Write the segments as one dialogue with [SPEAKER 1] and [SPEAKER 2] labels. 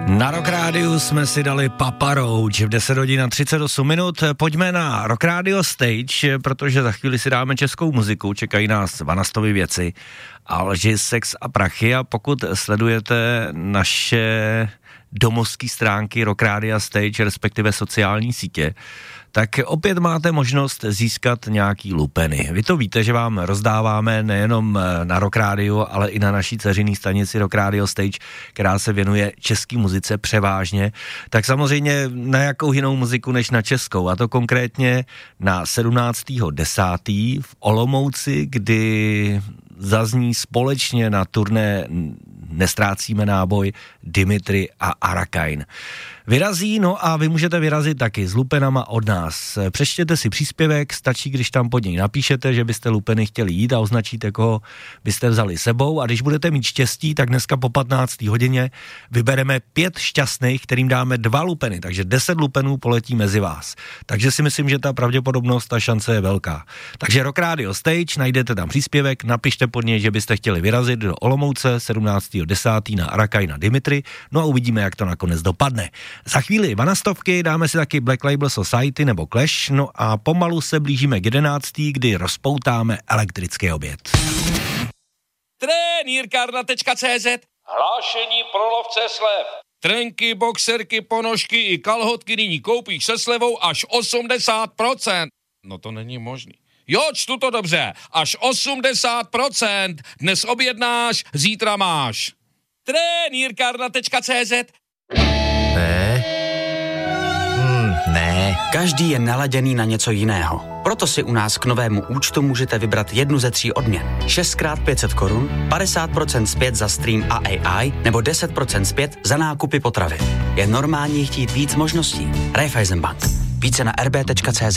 [SPEAKER 1] Na Rock Rádiu jsme si dali Papa Roach v 10 hodin a 38 minut. Pojďme na Rock Radio Stage, protože za chvíli si dáme českou muziku, čekají nás Vanastovy věci a lži, sex a prachy, a pokud sledujete naše domovské stránky Rock Radio Stage, respektive sociální sítě, tak opět máte možnost získat nějaký lupeny. Vy to víte, že vám rozdáváme nejenom na Rock Radio, ale i na naší dceřiný stanici Rock Radio Stage, která se věnuje české muzice převážně. Tak samozřejmě na jakou jinou muziku než na českou, a to konkrétně na 17.10. v Olomouci, kdy zazní společně na turné Nestrácíme náboj Dimitri a Arakain. Vyrazí, no a vy můžete vyrazit taky s lupenama od nás. Přečtěte si příspěvek, stačí, když tam pod něj napíšete, že byste lupeny chtěli jít a označíte, koho byste vzali sebou, a když budete mít štěstí, tak dneska po 15. hodině vybereme 5 šťastných, kterým dáme 2 lupeny, takže 10 lupenů poletí mezi vás. Takže si myslím, že ta pravděpodobnost, ta šance je velká. Takže Rock Radio Stage, najdete tam příspěvek, napište pod něj, že byste chtěli vyrazit do Olomouce 17.10. na Arakaina Dimitri, no a uvidíme, jak to nakonec dopadne. Za chvíli Vanastovky, dáme si taky Black Label Society nebo Clash, no a pomalu se blížíme k 11., kdy rozpoutáme elektrický oběd.
[SPEAKER 2] Trenýrkárna.cz Hlášení pro lovce slev. Trenky, boxerky, ponožky i kalhotky nyní koupíš se slevou až 80%. No to není možný. Jo, čtu to dobře. Až 80%. Dnes objednáš, zítra máš. Trenýrkárna.cz
[SPEAKER 3] Ne. Každý je naladěný na něco jiného. Proto si u nás k novému účtu můžete vybrat jednu ze 3 odměn. 6x500 korun, 50% zpět za stream a AI nebo 10% zpět za nákupy potravy. Je normální chtít víc možností. Raiffeisenbank. Více na rb.cz.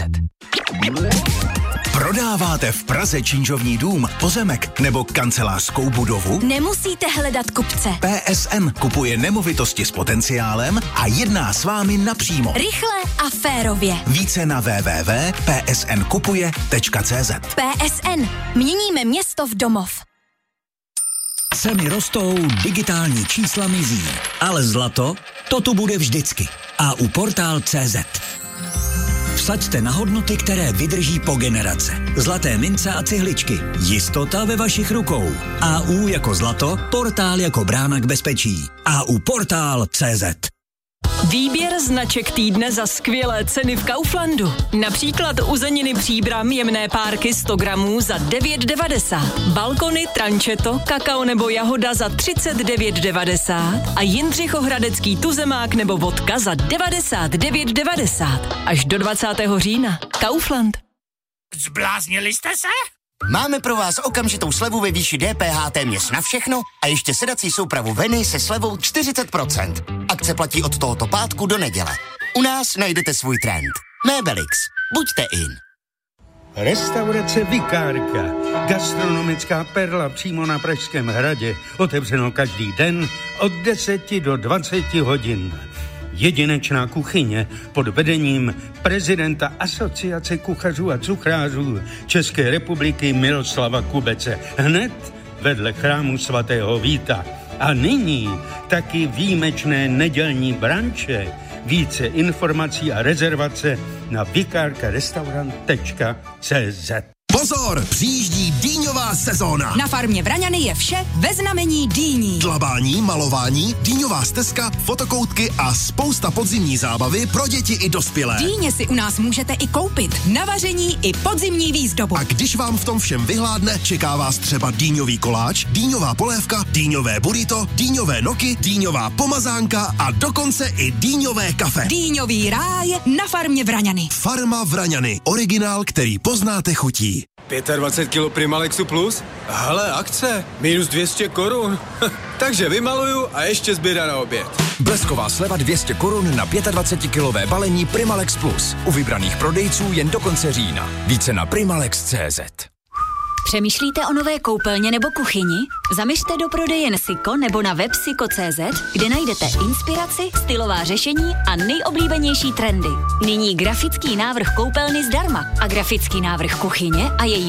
[SPEAKER 4] Prodáváte v Praze činžovní dům, pozemek nebo kancelářskou budovu?
[SPEAKER 5] Nemusíte hledat kupce.
[SPEAKER 4] PSN kupuje nemovitosti s potenciálem a jedná s vámi napřímo.
[SPEAKER 5] Rychle a férově.
[SPEAKER 4] Více na www.psnkupuje.cz.
[SPEAKER 5] PSN. Měníme město v domov.
[SPEAKER 6] Ceny rostou, digitální čísla mizí, ale zlato, to tu bude vždycky. A u Portál.cz. Vsaďte na hodnoty, které vydrží po generace. Zlaté mince a cihličky. Jistota ve vašich rukou. AU jako zlato, Portál jako brána k bezpečí. AU Portál.cz.
[SPEAKER 7] Výběr značek týdne za skvělé ceny v Kauflandu. Například uzeniny Příbram jemné párky 100 gramů za 9,90. Balkony, trančeto, kakao nebo jahoda za 39,90. A jindřichohradecký tuzemák nebo vodka za 99,90. Až do 20. října. Kaufland.
[SPEAKER 8] Zbláznili jste se?
[SPEAKER 9] Máme pro vás okamžitou slevu ve výši DPH téměř na všechno a ještě sedací soupravu Veny se slevou 40%. Akce platí od tohoto pátku do neděle. U nás najdete svůj trend. Mébelix. Buďte in.
[SPEAKER 10] Restaurace Vikárka. Gastronomická perla přímo na Pražském hradě. Otevřeno každý den od 10 do 20 hodin. Jedinečná kuchyně pod vedením prezidenta Asociace kuchařů a cuchrářů České republiky Miroslava Kubece. Hned vedle chrámu svatého Víta. A nyní taky výjimečné nedělní branče. Více informací a rezervace na vikarkarestaurant.cz.
[SPEAKER 4] Pozor, přijíždí dýňová sezóna.
[SPEAKER 11] Na farmě Vraňany je vše ve znamení dýní.
[SPEAKER 4] Dlabání, malování, dýňová stezka, fotokoutky a spousta podzimní zábavy pro děti i dospělé.
[SPEAKER 11] Dýně si u nás můžete i koupit. Na vaření i podzimní výzdobu.
[SPEAKER 4] A když vám v tom všem vyhládne, čeká vás třeba dýňový koláč, dýňová polévka, dýňové burrito, dýňové noky, dýňová pomazánka a dokonce i dýňové kafe.
[SPEAKER 11] Dýňový ráj na farmě Vraňany.
[SPEAKER 4] Farma Vraňany. Originál, který poznáte chutí.
[SPEAKER 12] 25 kg Primalexu Plus? Hele, akce, minus 200 korun. Takže vymaluju a ještě sběra na oběd.
[SPEAKER 13] Blesková sleva 200 korun na 25-kilové balení Primalex Plus. U vybraných prodejců jen do konce října. Více na primalex.cz.
[SPEAKER 5] Přemýšlíte o nové koupelně nebo kuchyni? Zaměřte do prodejen Siko nebo na web siko.cz, kde najdete inspiraci, stylová řešení a nejoblíbenější trendy. Nyní grafický návrh koupelny zdarma a grafický návrh kuchyně a její